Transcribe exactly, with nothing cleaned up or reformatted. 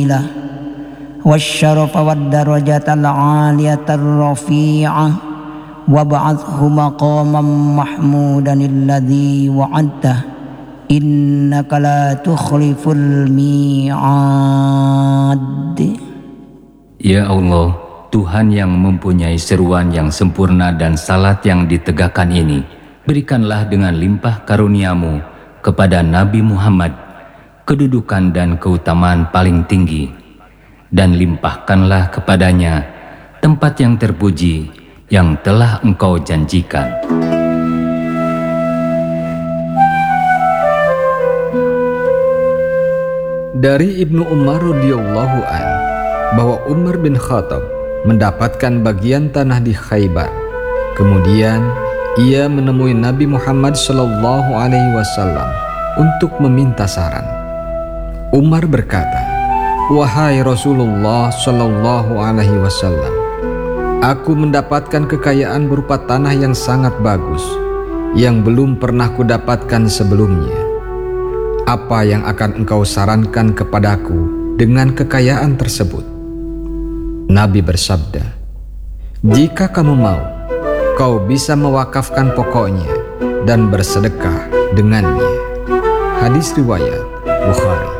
والشرف والدرجة العالية الرفيعة وابعثه مقاما محمودا الذي وعدته إنك لا تخلف الميعاد. Ya Allah, Tuhan yang mempunyai seruan yang sempurna dan salat yang ditegakkan ini, berikanlah dengan limpah karuniamu kepada Nabi Muhammad kedudukan dan keutamaan paling tinggi, dan limpahkanlah kepadanya tempat yang terpuji yang telah Engkau janjikan. Dari Ibnu Umar radhiyallahu an bahwa Umar bin Khattab mendapatkan bagian tanah di Khaybar. Kemudian ia menemui Nabi Muhammad shallallahu alaihi wasallam untuk meminta saran. Umar berkata, "Wahai Rasulullah shallallahu alaihi wasallam, aku mendapatkan kekayaan berupa tanah yang sangat bagus yang belum pernah kudapatkan sebelumnya. Apa yang akan engkau sarankan kepadaku dengan kekayaan tersebut?" Nabi bersabda, "Jika kamu mau, kau bisa mewakafkan pokoknya dan bersedekah dengannya." Hadis riwayat Bukhari.